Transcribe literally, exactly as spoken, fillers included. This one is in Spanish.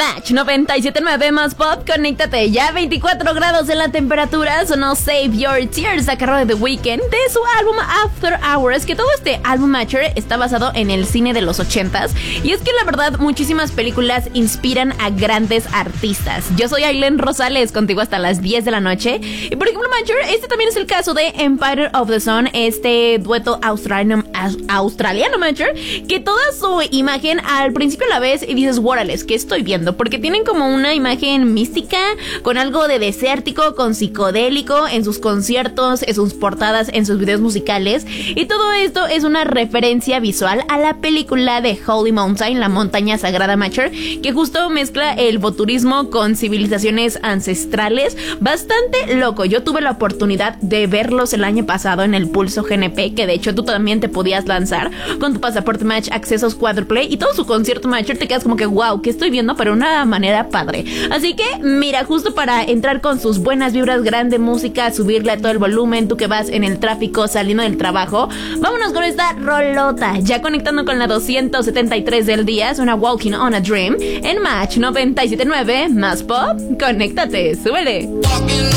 Match noventa y siete punto nueve más pop, conéctate. Ya veinticuatro grados en la temperatura. Sonó Save Your Tears a cargo de The Weeknd de su álbum After Hours, que todo este álbum Matcher está basado en el cine de los ochentas. Y es que la verdad muchísimas películas inspiran a grandes artistas. Yo soy Aileen Rosales, contigo hasta las diez de la noche. Y por ejemplo Matcher, este también es el caso de Empire of the Sun, este dueto australiano, australiano Matcher, que toda su imagen al principio la ves y dices, órales, ¿qué estoy viendo? Porque tienen como una imagen mística, con algo de desértico, con psicodélico, en sus conciertos, en sus portadas, en sus videos musicales. Y todo esto es una referencia visual a la película de Holy Mountain, la montaña sagrada Matcher, que justo mezcla el boturismo con civilizaciones ancestrales. Bastante loco. Yo tuve la oportunidad de verlos el año pasado en el Pulso G N P, que de hecho tú también te podías lanzar con tu pasaporte Match, accesos Quadruplay y todo su concierto Matcher. Te quedas como que wow, ¿qué estoy viendo? Pero una manera padre. Así que mira, justo para entrar con sus buenas vibras, grande música, subirle a todo el volumen, tú que vas en el tráfico saliendo del trabajo, vámonos con esta rolota. Ya conectando con la doscientos setenta y tres del día, suena Walking on a Dream en Match noventa y siete punto nueve más pop. Conéctate, súbele.